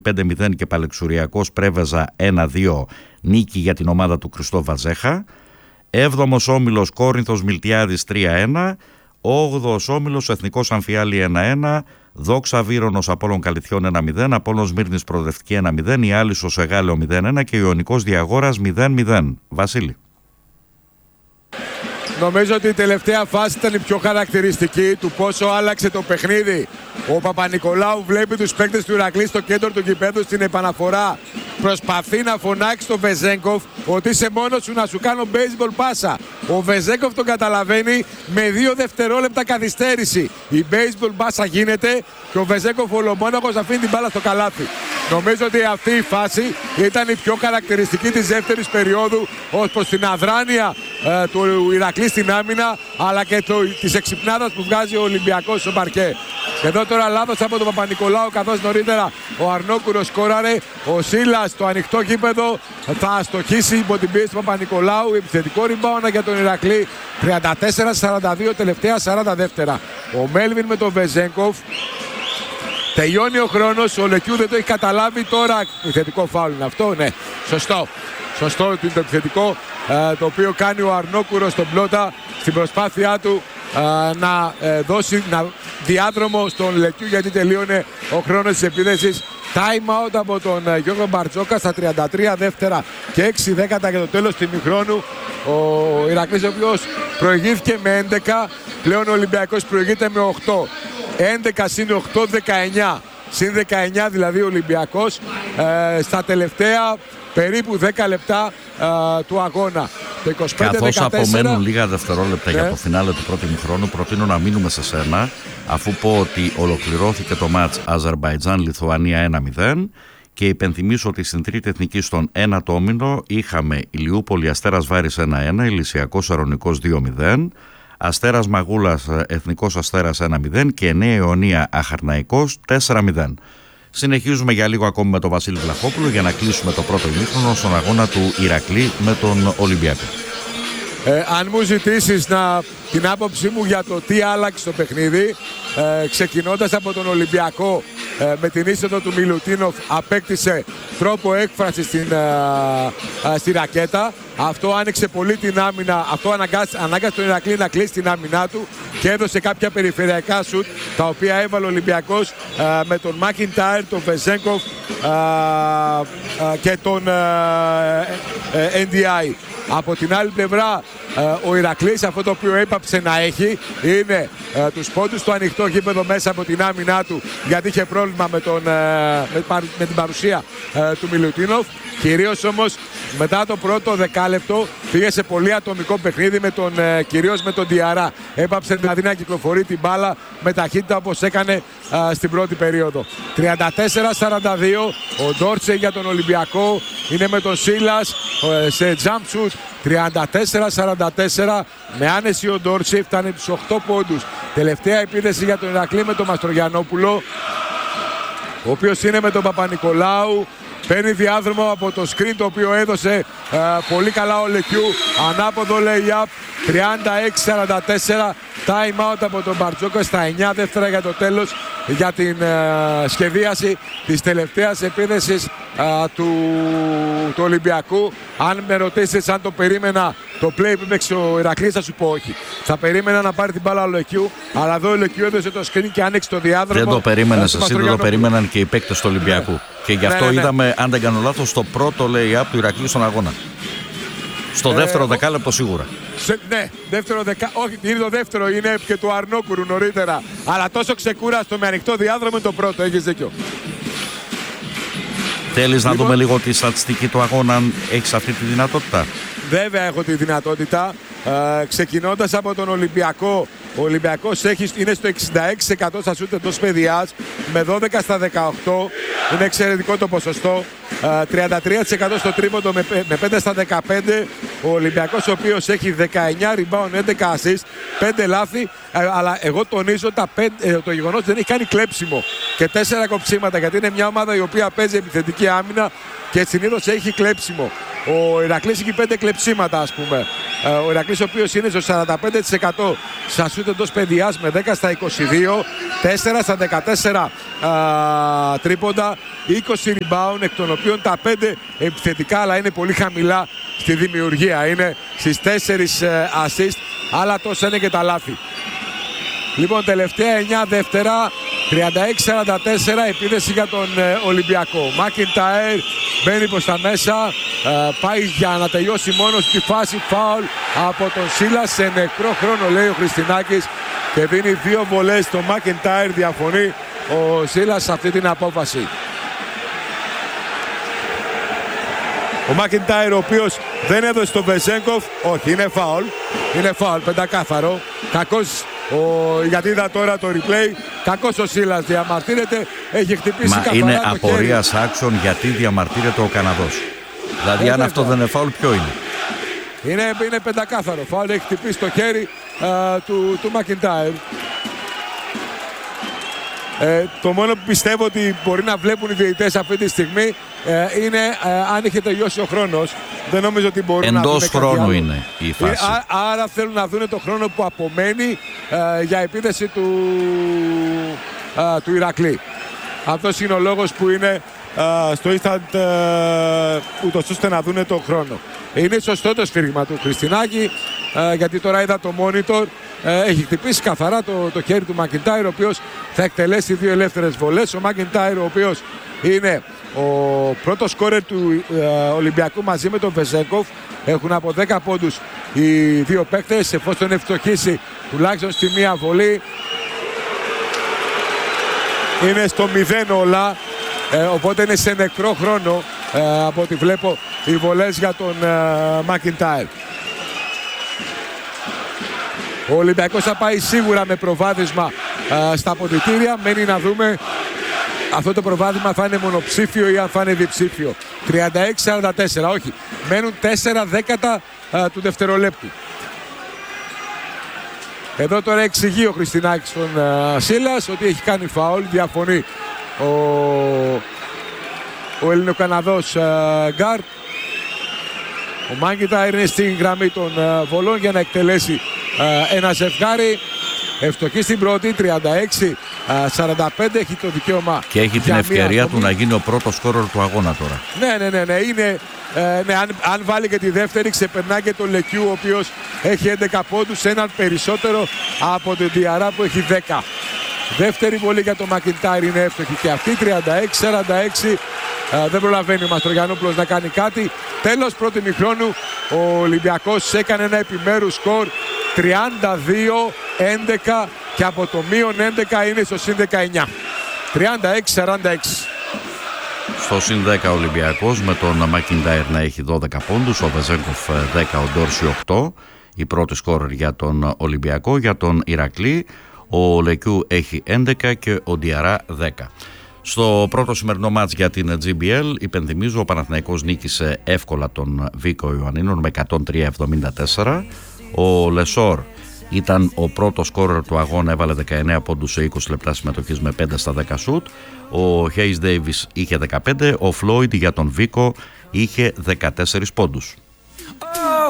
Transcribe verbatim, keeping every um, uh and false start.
πέντε μηδέν και Παλεξουριακός Πρέβεζα ένα δύο, νίκη για την ομάδα του Χριστό Βαζέχα. Έβδομος όμιλος Κόρινθος Μιλτιάδης τρία ένα. Όγδοος όμιλος Εθνικός Αμφιάλη ένα ένα. Δόξα Βύρονος Απόλλων Καλυθιών ένα μηδέν. Απόλλων Σμύρνης Προοδευτική ένα μηδέν. Η Άλυσσος Εγάλεο μηδέν ένα και Ιωνικός Διαγόρας μηδέν μηδέν. Βασίλη. Νομίζω ότι η τελευταία φάση ήταν η πιο χαρακτηριστική του πόσο άλλαξε το παιχνίδι. Ο Παπα-Νικολάου βλέπει τους παίκτες του Ηρακλή στο κέντρο του γηπέδου στην επαναφορά. Προσπαθεί να φωνάξει τον Βεζέγκοφ ότι είσαι μόνος σου να σου κάνω baseball πάσα. Ο Βεζέγκοφ τον καταλαβαίνει με δύο δευτερόλεπτα καθυστέρηση. Η baseball πάσα γίνεται και ο Βεζέγκοφ ολομόναχος αφήνει την μπάλα στο καλάθι. Νομίζω ότι αυτή η φάση ήταν η πιο χαρακτηριστική της δεύτερης περίοδου ως προς την αδράνεια ε, του Ηρακλή στην άμυνα, αλλά και το, της εξυπνάδας που βγάζει ο Ολυμπιακός στο παρκέ. Και εδώ τώρα λάθος από τον Παπα-Νικολάου, καθώς νωρίτερα ο Αρνόκουρος σκόραρε. Ο Σίλας στο ανοιχτό γήπεδο θα αστοχίσει υπό την πίεση του Παπα-Νικολάου. Επιθετικό ριμπάουνα για τον Ηρακλή. τριάντα τέσσερα σαράντα δύο τελευταία σαράντα δεύτερα. Ο Μέλβιν με τον Βεζέγκοφ. Τελειώνει ο χρόνος, ο Λεκιού δεν το έχει καταλάβει τώρα. Επιθετικό φάουλ είναι αυτό, ναι. Σωστό. Σωστό το επιθετικό ε, το οποίο κάνει ο Αρνόκουρος στον Πλότα στην προσπάθειά του ε, να ε, δώσει να, διάδρομο στον Λεκιού, γιατί τελείωνε ο χρόνος της επίδεσης. Time out από τον ε, Γιώργο Μπαρτζόκα στα τριάντα τρία δεύτερα και έξι δέκατα για το τέλος του ημιχρόνου. Ο Ηρακλής, ο οποίος προηγήθηκε με έντεκα, πλέον ο Ολυμπιακός προηγείται με οκτώ. έντεκα συν οκτώ, δεκαεννιά. Συν δεκαεννιά δηλαδή ο Ολυμπιακός ε, στα τελευταία περίπου δέκα λεπτά ε, του αγώνα. Το είκοσι πέντε δεκατέσσερα. Καθώς απομένουν λίγα δευτερόλεπτα ναι. για το φινάλε του πρώτου ημιχρόνου, προτείνω να μείνουμε σε σένα, αφού πω ότι ολοκληρώθηκε το μάτς Αζερμπαϊτζάν-Λιθουανία ένα μηδέν και υπενθυμίσω ότι στην τρίτη εθνική στον ένατο όμιλο είχαμε Ηλιούπολη Αστέρας Βάρης ένα ένα, Ηλυσιακός Αρωνικός δύο μηδέν, Αστέρας Μαγούλας Εθνικός Αστέρας ένα μηδέν και Νέα Ιωνία Αχαρναϊκός τέσσερα μηδέν. Συνεχίζουμε για λίγο ακόμη με τον Βασίλη Βλαχόπουλο για να κλείσουμε το πρώτο ημίχρονο στον αγώνα του Ηρακλή με τον Ολυμπιακό. Ε, αν μου ζητήσεις να, την άποψή μου για το τι άλλαξε το παιχνίδι, ε, ξεκινώντας από τον Ολυμπιακό, ε, με την είσοδο του Μιλουτίνοφ απέκτησε τρόπο έκφραση στην, ε, ε, στη ρακέτα. Αυτό άνοιξε πολύ την άμυνα, αυτό αναγκάσε, ανάγκασε τον Ηρακλή να κλείσει την άμυνά του και έδωσε κάποια περιφερειακά σουτ τα οποία έβαλε ο Ολυμπιακός ε, με τον Μάκιντάιρ, τον Βεζέγκοφ ε, ε, και τον ε, ε, εν ντι άι. Από την άλλη πλευρά ε, ο Ηρακλής αυτό το οποίο έπαψε να έχει είναι ε, τους πόντους στο ανοιχτό γήπεδο μέσα από την άμυνά του, γιατί είχε πρόβλημα με, τον, ε, με, με την παρουσία ε, του Μιλουτίνοφ. Κυρίως όμως μετά το πρώτο δεκάλεπτο πήγε σε πολύ ατομικό παιχνίδι με τον, ε, κυρίως με τον Διαρά. Έπαψε δηλαδή να κυκλοφορεί την μπάλα με ταχύτητα όπως έκανε ε, στην πρώτη περίοδο. τριάντα τέσσερα σαράντα δύο ο Ντόρτσε για τον Ολυμπιακό είναι με τον Σίλας ε, σε jump shoot. τριάντα τέσσερα σαράντα τέσσερα με άνεση ο Ντόρτσε φτάνει τους οκτώ πόντους. Τελευταία επίδεση για τον Ηρακλή με τον Μαστρογιανόπουλο, ο οποίος είναι με τον Παπα-Νικολάου. Παίρνει διάδρομο από το screen το οποίο έδωσε ε, πολύ καλά ο Λεκιού. Ανάποδο lay-up τριάντα έξι σαράντα τέσσερα. Time out από τον Μπαρτζόκα στα εννιά δεύτερα για το τέλος, για την ε, σχεδίαση της τελευταίας επίδεσης ε, του, του Ολυμπιακού. Αν με ρωτήσεις αν το περίμενα το play που έπαιξε ο Ηρακλής, θα σου πω όχι. Θα περίμενα να πάρει την μπάλα ο Λεκιού, αλλά εδώ ο Λεκιού έδωσε το screen και άνοιξε το διάδρομο. Δεν το περίμενες εσύ, δεν το περίμεναν και οι παίκτες του Ολυμπιακού. Και γι' αυτό ναι, ναι, ναι. είδαμε, αν δεν κάνω λάθος, το πρώτο lay-up του Ηρακλή στον αγώνα. Στο ε, δεύτερο δεκάλεπτο σίγουρα. Σε, ναι, δεύτερο δεκα... όχι, είναι το δεύτερο, είναι και του Αρνόκουρου νωρίτερα. Αλλά τόσο ξεκούραστο με ανοιχτό διάδρομο είναι το πρώτο, έχεις δίκιο. Θέλεις λοιπόν, να δούμε λίγο τη στατιστική του αγώνα, αν έχεις αυτή τη δυνατότητα? Βέβαια έχω τη δυνατότητα. Ε, ξεκινώντας από τον Ολυμπιακό, ο Ολυμπιακός έχει, είναι στο εξήντα έξι τοις εκατό στα σούτ εντός παιδιάς με δώδεκα στα δεκαοκτώ. Είναι εξαιρετικό το ποσοστό. Ε, τριάντα τρία τοις εκατό στο τρίποντο με, με πέντε στα δεκαπέντε. Ο Ολυμπιακός, ο οποίος έχει δεκαεννιά rebound, έντεκα assist, πέντε λάθη. Ε, αλλά εγώ τονίζω τα πέντε, ε, το γεγονός ότι δεν έχει κάνει κλέψιμο και τέσσερα κοψίματα, γιατί είναι μια ομάδα η οποία παίζει επιθετική άμυνα και συνήθως έχει κλέψιμο. Ο Ηρακλής έχει πέντε κλεψίματα, ας πούμε. Ο Ηρακλής, ο οποίος είναι στο σαράντα πέντε τοις εκατό στα σούτ εντός παιδιάς με δέκα στα είκοσι δύο, τέσσερα στα δεκατέσσερα α, τρίποντα, είκοσι rebound, εκ των οποίων τα πέντε επιθετικά, αλλά είναι πολύ χαμηλά στη δημιουργία. Είναι στις τέσσερις assist, αλλά τόσα είναι και τα λάθη. Λοιπόν, τελευταία εννιά δεύτερα, τριάντα έξι σαράντα τέσσερα, επίδεση για τον ε, Ολυμπιακό. Μάκιντάιρ μπαίνει προς τα μέσα, ε, πάει για να τελειώσει μόνο στη φάση, φάουλ από τον Σίλα σε νεκρό χρόνο, λέει ο Χριστινάκης, και δίνει δύο βολές στο Μάκιντάιρ. Διαφωνεί ο Σίλας σε αυτή την απόφαση. Ο Μάκιντάιρ, ο οποίος δεν έδωσε στον Βεζέγκοφ, όχι, είναι φάουλ, είναι φάουλ, πεντακάθαρο, κακός. Ο, γιατί είδα τώρα το replay, κακός ο Σίλας, διαμαρτύρεται, έχει χτυπήσει Μα καθαρά είναι το απορία χέρι. άξιον γιατί διαμαρτύρεται ο Καναδός. Δηλαδή Ε, αν αυτό βέβαια. δεν είναι φάουλ, ποιο είναι? Είναι, είναι πεντακάθαρο φάουλ, έχει χτυπήσει το χέρι α, του, του Μακιντάιρ. Ε, το μόνο που πιστεύω ότι μπορεί να βλέπουν οι διαιτητές αυτή τη στιγμή ε, είναι ε, αν είχε τελειώσει ο χρόνος. Δεν νομίζω ότι μπορούν να δουν Εντός κάτι χρόνου άλλο. είναι η φάση. Ε, α, άρα θέλουν να δουν το χρόνο που απομένει ε, για επίθεση του, ε, του Ηρακλή. Αυτός είναι ο λόγος που είναι ε, στο instant, ε, ούτως ώστε να δουν το χρόνο. Είναι σωστό το σφύριγμα του Χριστινάκη, ε, γιατί τώρα είδα το monitor. Ε, έχει χτυπήσει καθαρά το, το χέρι του Μακιντάιρ, ο οποίος θα εκτελέσει δύο ελεύθερες βολές. Ο Μακιντάιρ, ο οποίος είναι ο πρώτος σκόρερ του ε, Ολυμπιακού μαζί με τον Βεζέγκοφ. Έχουν από δέκα πόντους οι δύο παίκτες, εφόσον ευστοχίσει τουλάχιστον στη μία βολή. Είναι στο μηδέν όλα, ε, οπότε είναι σε νεκρό χρόνο ε, από ό,τι βλέπω οι βολές για τον ε, Μακιντάιρ. Ο Ολυμπιακός θα πάει σίγουρα με προβάδισμα α, στα αποδυτήρια. Μένει να δούμε αυτό το προβάδισμα θα είναι μονοψήφιο ή αν θα είναι διψήφιο. τριάντα έξι σαράντα τέσσερα, όχι. Μένουν τέσσερα δέκατα α, του δευτερολέπτου. Εδώ τώρα εξηγεί ο Χριστινάκης στον α, Σίλας ότι έχει κάνει φάουλ. Διαφωνεί ο, ο Ελληνοκαναδός γκάρτ. Ο Μάκιντάιρ είναι στην γραμμή των α, βολών για να εκτελέσει α, ένα ζευγάρι. Ευστοχή στην πρώτη, τριάντα έξι σαράντα πέντε, έχει το δικαίωμα. Και έχει την για ευκαιρία μία του να γίνει ο πρώτος σκόρερ του αγώνα τώρα. Ναι, ναι, ναι, ναι. Είναι, ε, ναι αν, αν βάλει και τη δεύτερη, ξεπερνά και τον Λεκιού, ο οποίος έχει έντεκα πόντους, έναν περισσότερο από τον Διαρά που έχει δέκα. Δεύτερη βολή για τον Μακιντάιρ είναι εύστοχη και αυτή, τριάντα έξι σαράντα έξι. Ε, δεν προλαβαίνει ο Μαστρογιαννόπουλος να κάνει κάτι. Τέλος πρώτου ημιχρόνου, ο Ολυμπιακός έκανε ένα επιμέρους σκορ τριάντα δύο έντεκα και από το μείον έντεκα είναι στο συν δεκαεννιά. τριάντα έξι σαράντα έξι. Στο συν δέκα ο Ολυμπιακός με τον Μακιντάιρ να έχει δώδεκα πόντους, ο Βεζέγκοφ δέκα, ο Ντόρση οκτώ. Η πρώτη σκόρερ για τον Ολυμπιακό. Για τον Ηρακλή ο Λεκιού έχει έντεκα και ο Διαρά δέκα. Στο πρώτο σημερινό μάτς για την τζι μπι ελ, υπενθυμίζω, ο Παναθηναϊκός νίκησε εύκολα τον Βίκο Ιωαννίνων με εκατόν τρία εβδομήντα τέσσερα. Ο Λεσόρ ήταν ο πρώτος σκόρερ του αγώνα, έβαλε δεκαεννέα πόντους σε είκοσι λεπτά συμμετοχής με πέντε στα δέκα σουτ. Ο Χέις Ντέιβις είχε δεκαπέντε, ο Φλόιντ για τον Βίκο είχε δεκατέσσερα πόντους.